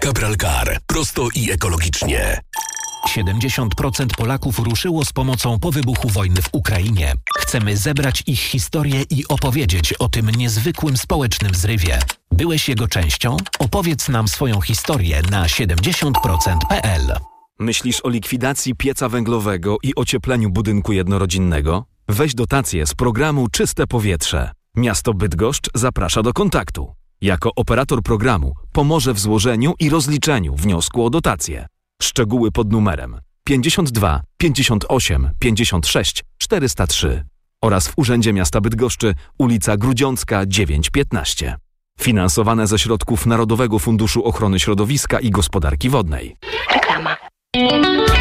Cabral Car. Prosto i ekologicznie. 70% Polaków ruszyło z pomocą po wybuchu wojny w Ukrainie. Chcemy zebrać ich historię i opowiedzieć o tym niezwykłym społecznym zrywie. Byłeś jego częścią? Opowiedz nam swoją historię na 70%.pl. Myślisz o likwidacji pieca węglowego i ociepleniu budynku jednorodzinnego? Weź dotację z programu Czyste Powietrze. Miasto Bydgoszcz zaprasza do kontaktu. Jako operator programu pomoże w złożeniu i rozliczeniu wniosku o dotację. Szczegóły pod numerem 52 58 56 403 oraz w Urzędzie Miasta Bydgoszczy, ulica Grudziącka 9-15. Finansowane ze środków Narodowego Funduszu Ochrony Środowiska i Gospodarki Wodnej. Reklama.